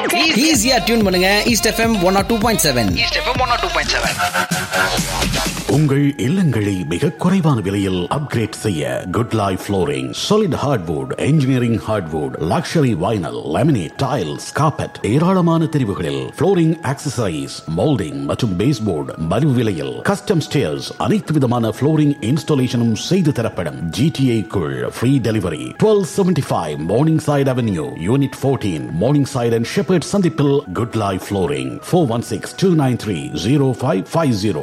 ஈஸியா டியூன் பண்ணுங்க east FM 102.7. உங்கள் இல்லங்களை மிக குறைவான விலையில் அப்கிரேட் செய்ய good life flooring. Solid hardwood, engineering hardwood, luxury vinyl, laminate, tiles, carpet, ஏராளமான தெரிவுகளில் ஃப்ளோரிங் ஆக்சசரிஸ், மோல்டிங் மற்றும் பேஸ்போர்டு மலிவு விலையில். கஸ்டம் ஸ்டேர்ஸ், அனைத்து விதமான ஃப்ளோரிங் இன்ஸ்டாலேஷனும் செய்து தரப்படும். GTA குள் free delivery. 1275 morning side avenue, unit 14, morning side and shepherd சந்திப்பில் குட் லைஃப் ஃப்ளோரிங். 416-293-0550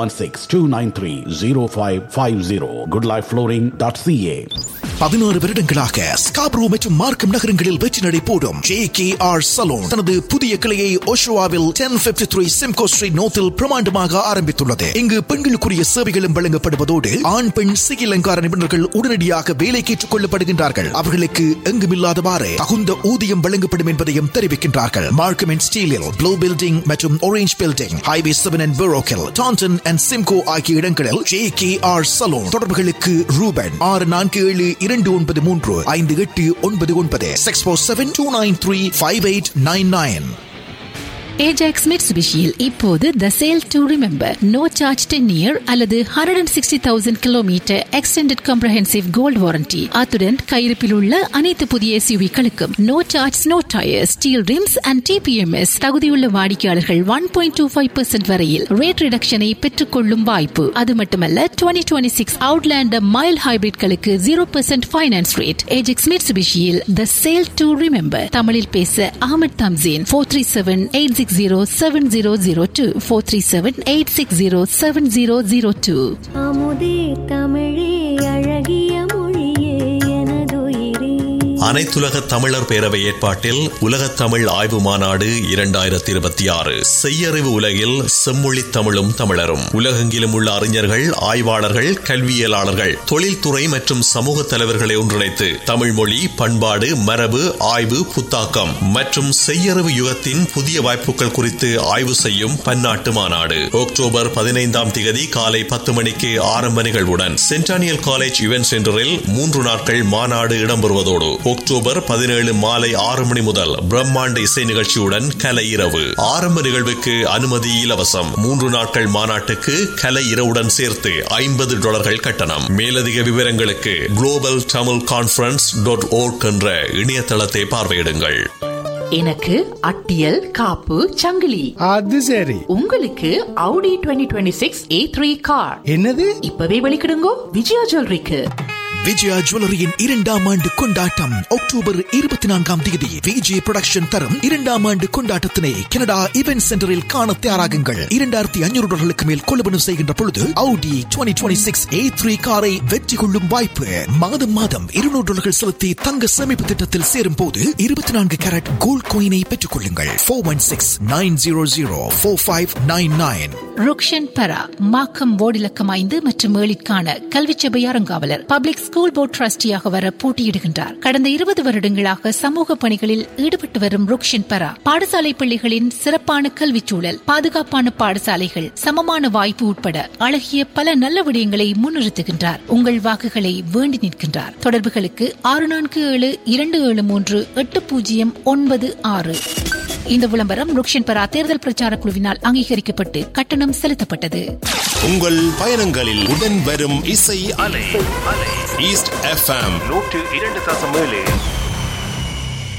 416-293-0550 goodlifeflooring.ca. 16 வருடங்களாக ஸ்காப்ரோ மற்றும் மார்க்கம் நகரங்களில் வெற்றி நடை போடும் JKR சலூன் தனது புதிய கிளையை ஓஷோவாவில் 1053 சிம்கோ ஸ்ட்ரீட் நோத்தில் பிரமாண்டமாக ஆரம்பித்துள்ளது. இங்கு பெண்களுக்குரிய சேவைகளும் வழங்கப்படுவதோடு ஆண் பெண் சிகை அலங்கார நிபுணர்கள் உடனடியாக வேலைக்கு ஏற்றுக் கொள்ளப்படுகின்றார்கள். அவர்களுக்கு எங்குமில்லாதவாறு தகுந்த ஊதியம் வழங்கப்படும் என்பதையும் தெரிவிக்கின்றார்கள். மார்க்கம் அண்ட் ஸ்டீலில் ப்ளூ பில்டிங் மற்றும் orange building, highway 7 and பரோக்கில், Tandon and Simcoe ஆகிய இடங்களில் JKR சலூன். தொடர்புகளுக்கு ரூபன் 647-293-5899 647-293-5899. Ajax Mitsubishi இப்போது The Sale to Remember No Charge 10 year அல்லது 160,000 kilometre Extended Comprehensive Gold Warranty. அத்துடன் கையிருப்பில் உள்ள அனைத்து புதிய SUV-களுக்கும் No Charge No Tires, Steel Rims and TPMS. தகுதியுள்ள வாடிக்கையாளர்கள் 1.25% வரையில் ரேட் ரிடக்ஷனை பெற்றுக்கொள்ளும் வாய்ப்பு. அது மட்டுமல்ல 2026 Outlander Mild Hybrid-களுக்கு 0% finance rate. Ajax Mitsubishi-யில் The Sale to Remember. தமிழில் பேச அகமது தம்சீன். 437-860-7002 437-860-7002. அமுதே தமிழே அழகிய மொழியே எனதுயிரே. அனைத்துலக தமிழர் பேரவை ஏற்பாட்டில் உலகத் தமிழ் ஆய்வு மாநாடு 2026. செய்யறிவு உலகில் செம்மொழி தமிழும் தமிழரும். உலகெங்கிலும் உள்ள அறிஞர்கள், ஆய்வாளர்கள், கல்வியலாளர்கள், தொழில்துறை மற்றும் சமூக தலைவர்களை ஒன்றிணைத்து தமிழ் மொழி, பண்பாடு, மரபு, ஆய்வு, புத்தாக்கம் மற்றும் செய்யறிவு யுகத்தின் புதிய வாய்ப்புகள் குறித்து ஆய்வு செய்யும் பன்னாட்டு மாநாடு. அக்டோபர் 15 காலை 10 மணிக்கு ஆரம்ப நிகழ்வுடன் சென்டானியல் காலேஜ் இவென்ட் சென்டரில் 3 நாட்கள் மாநாடு இடம்பெறுவதோடு அக்டோபர் 17 மாலை 6 மணி முதல் பிரம்மாண்ட இசை நிகழ்ச்சியுடன் கலை இரவு. ஆரம்ப நிகழ்வுக்கு அனுமதி இலவசம். 3 நாட்கள் மாநாட்டுக்கு கலை இரவுடன் சேர்த்து $50 கட்டணம். மேலதிக விவரங்களுக்கு globaltamilconference.org என்ற இணையதளத்தை பார்வையிடுங்கள். எனக்கு அட்டியல் காப்பு சங்கிலி. அது சரி. உங்களுக்கு Audi 2026 A3 கார். என்னது? இப்பவே வெளிக்கிடுங்கோ விஜயா ஜுவல்லரிக்கு. விஜயா ஜுவல்லரியின் 2ஆம் ஆண்டு கொண்டாட்டம் அக்டோபர் 24 விஜய் புரொடக்ஷன் தரும் 2ஆம் ஆண்டு கொண்டாட்டத்தினை கனடா இவென்ட் சென்டரில் காண தயாராகுங்கள். $2,500 மேல் கொள்வனவு செய்கின்ற பொழுது Audi 2026 A3 காரை வெற்றி கொள்ளும் வாய்ப்பு. மாதம் $200 செலுத்தி தங்க சேமிப்பு திட்டத்தில் சேரும் போது 24 கேரட் கோல்ட் காயினை பெற்றுக் கொள்ளுங்கள். 416-900-4599. ருக்ஷன் பரா மாக்கம் வார்டு இலக்கம் 5 மற்றும் 7 கல்வி சபை அறங்காவலர் பப்ளிக் ஸ்கூல் போர்ட் ட்ரஸ்டியாக வர போட்டியிடுகின்றார். கடந்த 20 வருடங்களாக சமூக பணிகளில் ஈடுபட்டு வரும் ருக்ஷன் பரா பாடசாலை பிள்ளைகளின் சிறப்பான கல்வி சூழல், பாதுகாப்பான பாடசாலைகள், சமமான வாய்ப்பு உட்பட அழகிய பல நல்ல விடயங்களை முன்னிறுத்துகின்றார். உங்கள் வாக்குகளை வேண்டி நிற்கின்றார். தொடர்புகளுக்கு 640-273-8096. இந்த விளம்பரம் ருக்ஷன் பரா தேர்தல் பிரச்சார குழுவினால் அங்கீகரிக்கப்பட்டு கட்டணம் செலுத்தப்பட்டது. உங்கள் பயணங்களில் உடன் வரும் இசை அலை ஈஸ்ட் FM 102.7.